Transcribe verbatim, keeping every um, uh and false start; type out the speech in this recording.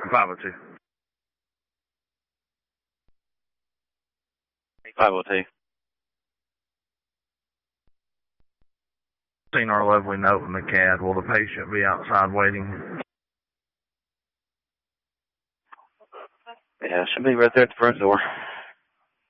five oh two. five oh two. Seen our lovely note in the C A D. Will the patient be outside waiting? Yeah, should be right there at the front door.